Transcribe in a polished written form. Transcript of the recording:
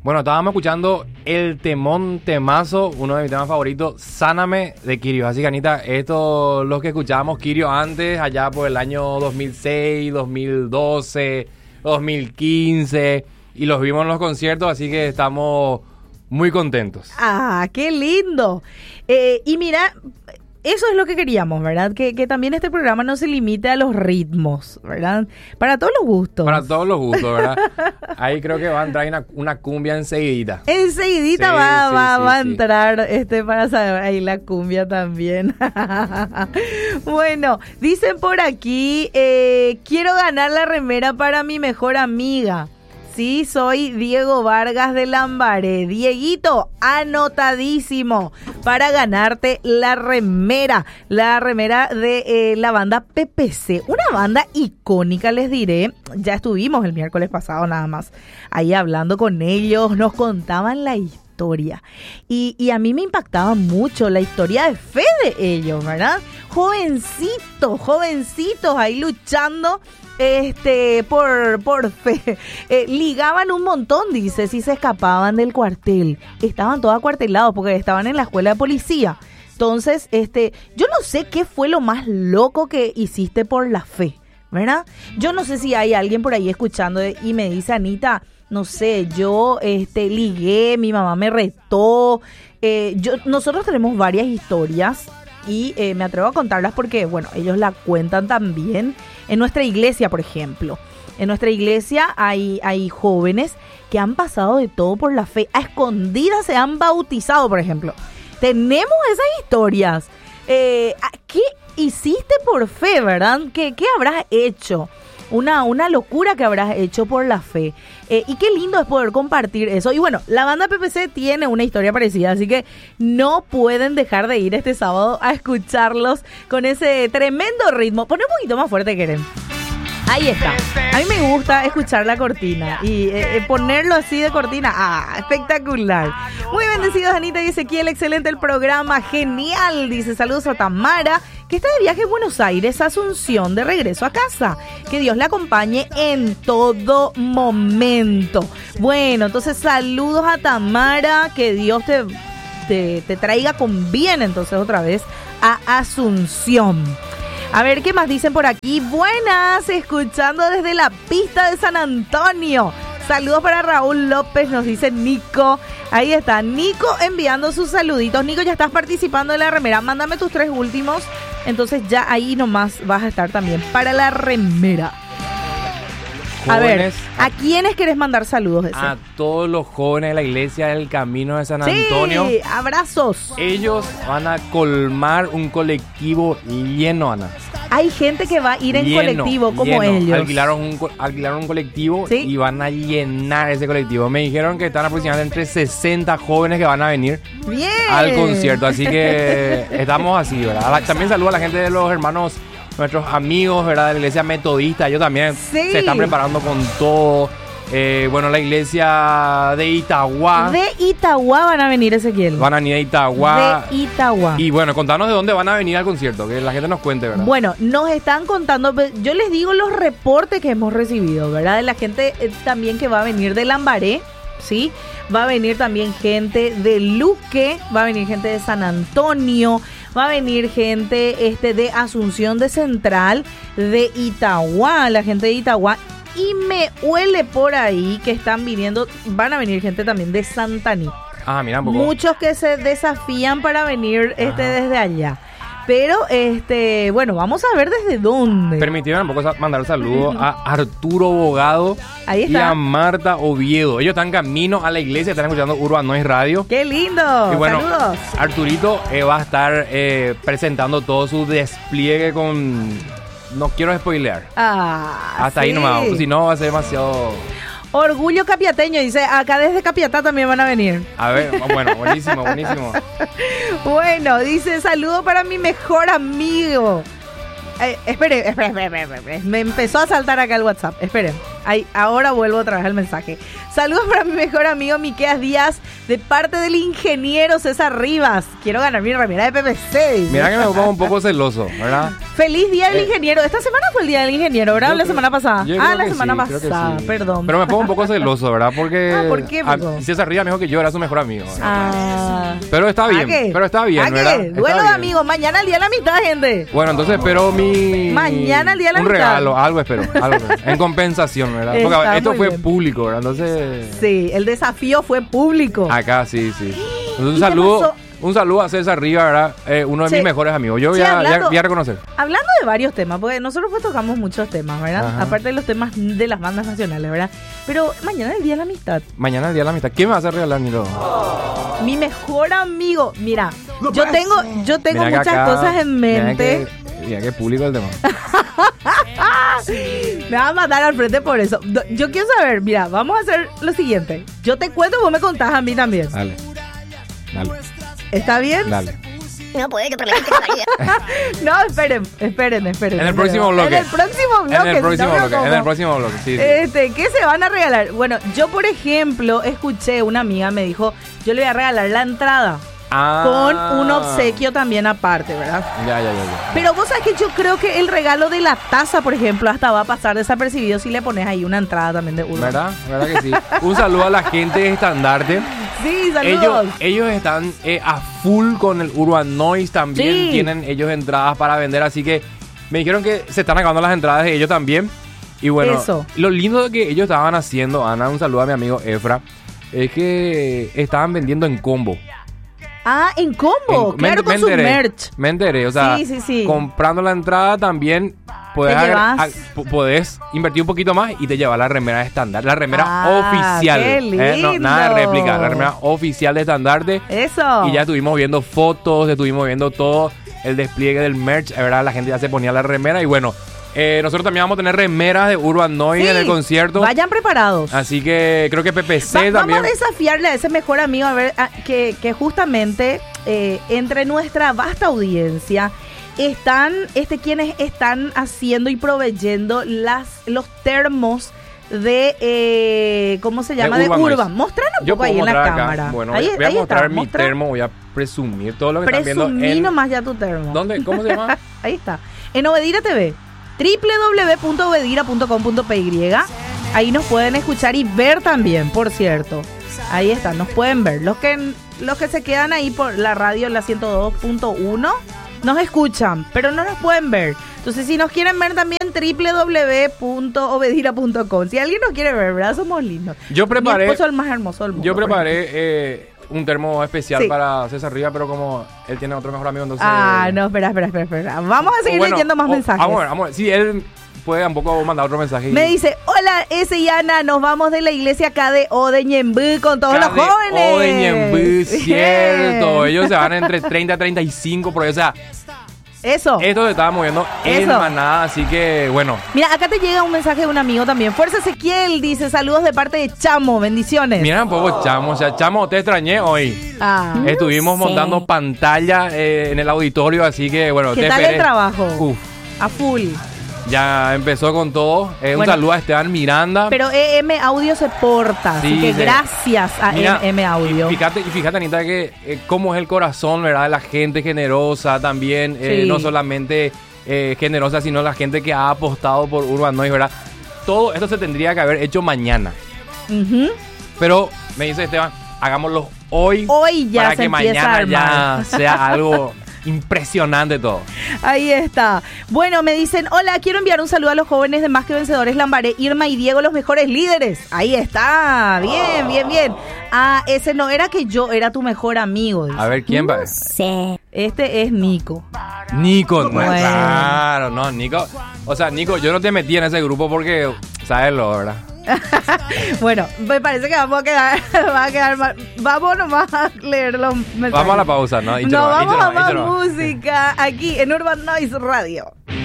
Bueno, estábamos escuchando el temazo, uno de mis temas favoritos, Sáname, de Kirio. Así que, Anita, esto es lo que escuchábamos Kirio antes, allá por el año 2006, 2012, 2015, y los vimos en los conciertos, así que estamos muy contentos. ¡Ah, qué lindo! Y mira, eso es lo que queríamos, ¿verdad? Que también este programa no se limite a los ritmos, ¿verdad? Para todos los gustos. Para todos los gustos, ¿verdad? Ahí creo que va a entrar una cumbia enseguidita. Enseguidita Sí, va a sí. entrar para saber ahí la cumbia también. Bueno, dicen por aquí, quiero ganar la remera para mi mejor amiga. Sí, soy Diego Vargas de Lambaré. Dieguito, anotadísimo para ganarte la remera de la banda PPC, una banda icónica, les diré. Ya estuvimos el miércoles pasado nada más ahí hablando con ellos, nos contaban la historia y a mí me impactaba mucho la historia de fe de ellos, ¿verdad? Jovencitos ahí luchando por fe. Ligaban un montón, dice, si se escapaban del cuartel. Estaban todos acuartelados porque estaban en la escuela de policía. Entonces, yo no sé qué fue lo más loco que hiciste por la fe, ¿verdad? Yo no sé si hay alguien por ahí escuchando y me dice, Anita, no sé, yo ligué, mi mamá me retó. Nosotros tenemos varias historias y me atrevo a contarlas porque, bueno, ellos la cuentan también. En nuestra iglesia, por ejemplo, en nuestra iglesia hay jóvenes que han pasado de todo por la fe. A escondidas se han bautizado, por ejemplo. Tenemos esas historias. ¿Qué hiciste por fe, verdad? ¿Qué habrás hecho? Una locura que habrás hecho por la fe. Y qué lindo es poder compartir eso. Y bueno, la banda PPC tiene una historia parecida, así que no pueden dejar de ir este sábado a escucharlos con ese tremendo ritmo. Poné un poquito más fuerte, Keren. Ahí está. A mí me gusta escuchar la cortina y ponerlo así de cortina. ¡Ah, espectacular! Muy bendecidos, Anita y Ezequiel. Excelente el programa. Genial. Dice, saludos a Tamara, que está de viaje en Buenos Aires, Asunción, de regreso a casa. Que Dios la acompañe en todo momento. Bueno, entonces saludos a Tamara. Que Dios te traiga con bien entonces otra vez a Asunción. A ver, ¿qué más dicen por aquí? Buenas, escuchando desde la pista de San Antonio. Saludos para Raúl López, nos dice Nico. Ahí está, Nico enviando sus saluditos. Nico, ya estás participando de la remera. Mándame tus 3 últimos. Entonces ya ahí nomás vas a estar también para la remera. Jóvenes, a ver, ¿a quiénes querés mandar saludos? A todos los jóvenes de la iglesia del Camino de San Antonio. Sí, abrazos. Ellos van a colmar un colectivo lleno, Ana. Hay gente que va a ir en colectivo como ellos. Alquilaron un colectivo, ¿sí? Y van a llenar ese colectivo. Me dijeron que están aproximadamente entre 60 jóvenes que van a venir al concierto. Así que estamos así, ¿verdad? También saludo a la gente de los hermanos, nuestros amigos, ¿verdad? De la iglesia metodista. Ellos también se están preparando con todo. Bueno, la iglesia de Itagua. De Itagua van a venir, Ezequiel. Van a venir de Itagua. De Itagua. Y bueno, contanos de dónde van a venir al concierto, que la gente nos cuente, ¿verdad? Bueno, nos están contando, yo les digo los reportes que hemos recibido, ¿verdad? De la gente también que va a venir de Lambaré, ¿sí? Va a venir también gente de Luque, va a venir gente de San Antonio, va a venir gente de Asunción de Central, de Itagua, la gente de Itagua. Y me huele por ahí que están viniendo, van a venir gente también de Santaní. Ah, mira un poco. Muchos que se desafían para venir desde allá. Pero, bueno, vamos a ver desde dónde. Permitieron un poco mandar un saludo a Arturo Bogado. Ahí está. Y a Marta Oviedo. Ellos están camino a la iglesia, están escuchando Urban Noise Radio. ¡Qué lindo! Y bueno, saludos. Arturito va a estar presentando todo su despliegue con... No quiero spoilear. Hasta ahí nomás, si no va a ser demasiado... Orgullo capiateño, dice, acá desde Capiatá también van a venir. A ver, bueno, buenísimo. Bueno, dice, saludo para mi mejor amigo. Espere. Me empezó a saltar acá el WhatsApp, esperen. Ahí, ahora vuelvo otra vez al mensaje. Saludos para mi mejor amigo Miqueas Díaz, de parte del ingeniero César Rivas. Quiero ganar mi remera de PPC. Mira que me pongo un poco celoso, ¿verdad? Feliz día del ingeniero. Esta semana fue el día del ingeniero, ¿verdad? La semana pasada. La semana pasada, perdón. Pero me pongo un poco celoso, ¿verdad? Porque ¿por qué? César Rivas me dijo que yo era su mejor amigo. Pero está bien, ¿verdad? Duelo de amigos. Mañana el día de la amistad, gente. Bueno, entonces espero mañana el día de la amistad. Un regalo, algo espero. En compensación, ¿verdad? Porque esto fue público, ¿verdad? Entonces... Sí, el desafío fue público. Acá, sí. Entonces, un saludo a César Rivas, ¿verdad? Uno de mis mejores amigos. Yo voy a reconocer. Hablando de varios temas, porque nosotros pues tocamos muchos temas, ¿verdad? Ajá. Aparte de los temas de las bandas nacionales, ¿verdad? Pero mañana es el Día de la Amistad. Mañana es el Día de la Amistad. ¿Quién me va a hacer regalar, Nilo? Mi mejor amigo. Mira, yo tengo muchas cosas en mente. Mira qué público el tema. Me va a matar al frente por eso. Yo quiero saber, mira, vamos a hacer lo siguiente. Yo te cuento y vos me contás a mí también. Dale. ¿Está bien? Dale. No puede que te la gente No, esperen. En el próximo bloque. En el próximo bloque, sí. ¿Qué se van a regalar? Bueno, yo por ejemplo escuché una amiga me dijo, yo le voy a regalar la entrada. Con un obsequio también aparte, ¿verdad? Ya. Pero vos sabés que yo creo que el regalo de la taza, por ejemplo, hasta va a pasar desapercibido si le pones ahí una entrada también de Urban. ¿Verdad que sí? Un saludo a la gente de Estandarte. Sí, saludos. Ellos están a full con el Urban Noise también. Sí. Tienen ellos entradas para vender, así que me dijeron que se están acabando las entradas de ellos también. Y bueno, lo lindo que ellos estaban haciendo, Ana, un saludo a mi amigo Efra, es que estaban vendiendo en combo. En combo, claro, con su merch. Me enteré, o sea, sí. Comprando la entrada también puedes invertir un poquito más y te llevas la remera de Estandarte, la remera oficial. ¡Qué lindo! No, nada de réplica, la remera oficial de Estandarte. Eso. Y ya estuvimos viendo fotos, estuvimos viendo todo el despliegue del merch, ¿verdad? La gente ya se ponía la remera y bueno... nosotros también vamos a tener remeras de Urban Noise en el concierto. Vayan preparados. Así que creo que PPC también. Vamos a desafiarle a ese mejor amigo a ver que justamente entre nuestra vasta audiencia están quienes están haciendo y proveyendo los termos de ¿cómo se llama? De Urban. Mostrarlo un poco ahí en la cámara. Bueno, voy a mostrar mi termo, voy a presumir todo lo que están viendo. Presumí nomás ya tu termo. ¿Dónde? ¿Cómo se llama? Ahí está. En Obedira TV. www.obedira.com.py. Ahí nos pueden escuchar y ver también, por cierto. Ahí está, nos pueden ver. Los que se quedan ahí por la radio, la 102.1, nos escuchan, pero no nos pueden ver. Entonces, si nos quieren ver también, www.obedira.com. Si alguien nos quiere ver, ¿verdad? Somos lindos. Yo preparé... Mi esposo el más hermoso del mundo. Yo preparé... un termo especial para César Rivas, pero como él tiene otro mejor amigo, entonces... no, espera. Vamos a seguir leyendo más mensajes. Vamos a ver. Sí, él puede un poco mandar otro mensaje. Me dice, hola, y Ana, nos vamos de la iglesia KDO de Ñembú con todos los jóvenes. KDO de Ñembú, cierto. Ellos se van entre 30 a 35, por ahí, o sea... Eso. Esto se estaba moviendo en manada, así que bueno. Mira, acá te llega un mensaje de un amigo también. Fuerza Ezequiel dice, saludos de parte de Chamo, bendiciones. Mira un poco Chamo, o sea, Chamo, te extrañé hoy. Estuvimos montando pantalla en el auditorio, así que bueno. ¿Qué tal el trabajo? A full. Ya empezó con todo. Un saludo a Esteban Miranda. Pero EM Audio se porta, así que gracias a EM Audio. Y fíjate, Anita, que cómo es el corazón, ¿verdad? De la gente generosa también. No solamente generosa, sino la gente que ha apostado por Urban Noise, ¿verdad? Todo esto se tendría que haber hecho mañana. Pero me dice Esteban, hagámoslo hoy. Hoy ya para se que empieza mañana ya sea algo... impresionante todo. Ahí está. Bueno, me dicen, hola, quiero enviar un saludo a los jóvenes de Más que Vencedores Lambaré, Irma y Diego, los mejores líderes. Ahí está. Bien. Ese no era que yo era tu mejor amigo. Dice. A ver, ¿quién va? Sí. Este es Nico. Claro, no, Nico. O sea, Nico, yo no te metí en ese grupo porque, sabes lo, ¿verdad? Bueno, me parece que va a quedar mal. Vamos nomás a leer los mensajes. Vamos a la pausa, ¿no? Vamos a más música aquí en Urban Noise Radio.